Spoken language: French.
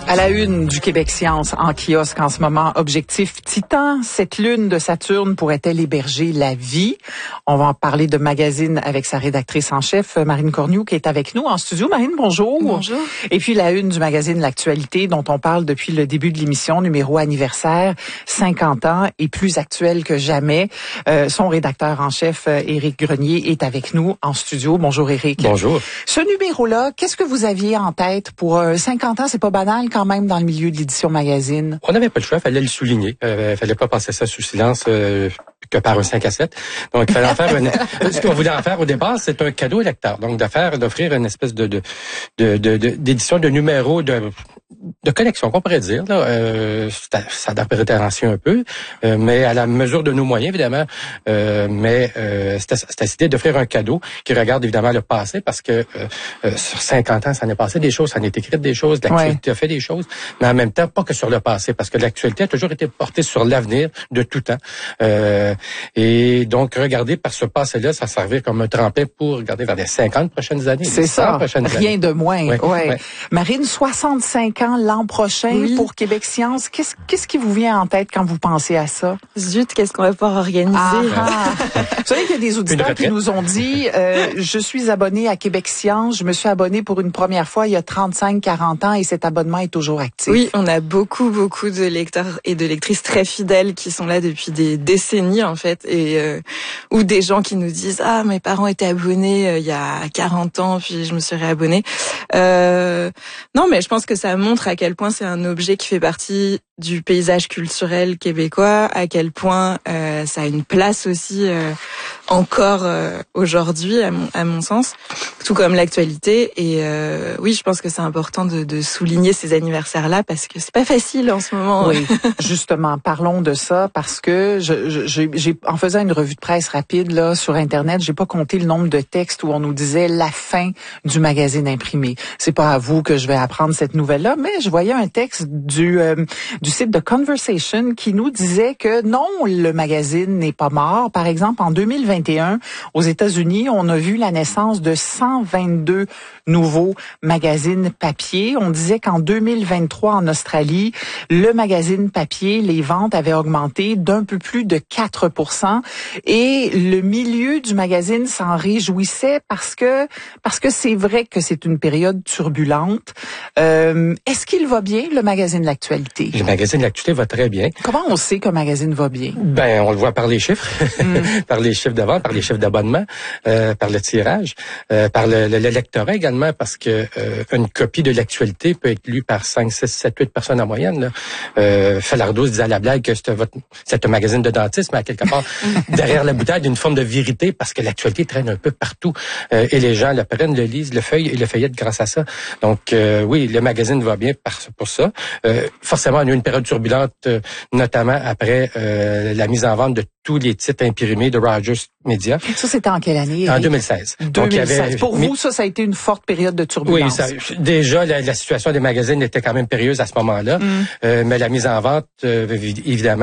À la une du Québec Science en kiosque en ce moment, objectif Titan. Cette lune de Saturne pourrait-elle héberger la vie? On va en parler de magazine avec sa rédactrice en chef, Marine Cornu, qui est avec nous en studio. Marine, bonjour. Bonjour. Et puis la une du magazine L'Actualité, dont on parle depuis le début de l'émission, numéro anniversaire, 50 ans et plus actuel que jamais. Son rédacteur en chef, Éric Grenier, est avec nous en studio. Bonjour Éric. Bonjour. Ce numéro-là, qu'est-ce que vous aviez en tête pour 50 ans? C'est pas banal quand même dans le milieu de l'édition magazine. On n'avait pas le choix, fallait le souligner. Fallait pas passer ça sous silence que par un 5 à 7. Donc, il fallait en faire ce qu'on voulait en faire au départ, c'est un cadeau au lecteur. Donc, d'offrir une espèce d'édition de numéro de collection, qu'on pourrait dire. Là, ça d'intervention un peu, mais à la mesure de nos moyens, évidemment. C'était décidé d'offrir un cadeau qui regarde évidemment le passé, parce que sur 50 ans, ça en est passé des choses, ça en est écrit des choses, l'actualité a fait des choses, mais en même temps, pas que sur le passé, parce que l'actualité a toujours été portée sur l'avenir de tout temps. Et donc, regarder par ce passé-là, ça servait comme un tremplin pour regarder vers les 50 prochaines années. C'est ça, rien de moins. Ouais. Marine, 65 ans l'an prochain pour Québec Science. Qu'est-ce qui vous vient en tête quand vous pensez à ça? Zut, qu'est-ce qu'on va pouvoir organiser? Vous savez qu'il y a des auditeurs qui nous ont dit, je suis abonné à Québec Science, je me suis abonné pour une première fois il y a 35-40 ans et cet abonnement est toujours actif. Oui, on a beaucoup de lecteurs et de lectrices très fidèles qui sont là depuis des décennies en fait, et ou des gens qui nous disent mes parents étaient abonnés il y a 40 ans puis je me suis réabonné. Non, mais je pense que ça montre à quel point c'est un objet qui fait partie du paysage culturel québécois, à quel point ça a une place aussi encore aujourd'hui à mon sens, tout comme l'actualité. Et oui, je pense que c'est important de souligner ces anniversaires-là parce que c'est pas facile en ce moment. Oui, justement, parlons de ça parce que j'ai en faisant une revue de presse rapide là sur Internet, j'ai pas compté le nombre de textes où on nous disait la fin du magazine imprimé. C'est pas à vous que je vais apprendre cette nouvelle-là, mais je voyais un texte du site de Conversation qui nous disait que non, le magazine n'est pas mort. Par exemple, en 2021, aux États-Unis, on a vu la naissance de 122 nouveaux magazines papier. On disait qu'en 2023, en Australie, le magazine papier, les ventes avaient augmenté d'un peu plus de 4%. Et le milieu du magazine s'en réjouissait parce que c'est vrai que c'est une période turbulente. Est-ce qu'il va bien, le magazine de l'actualité? Le magazine de l'actualité va très bien. Comment on sait qu'un magazine va bien? On le voit par les chiffres, par les chiffres de vente, par les chiffres d'abonnement, par le tirage, par le lectorat également, parce que une copie de l'actualité peut être lue par 5, 6, 7, 8 personnes en moyenne. Falardeau disait à la blague que c'est un magazine de dentiste, mais à quelque part, derrière la bouteille, il y a une forme de vérité, parce que l'actualité traîne un peu partout. Et les gens le prennent, le lisent, le feuillent et le feuillettent grâce à ça. Donc, oui, le magazine va bien pour ça. Forcément, on a eu une période turbulente, notamment après la mise en vente de tous les titres imprimés de Rogers Media. Ça, c'était en quelle année? En 2016. 2016. Donc, pour vous, ça a été une forte période de turbulence. Oui, déjà, la situation des magazines était quand même périlleuse à ce moment-là. Mais la mise en vente, évidemment,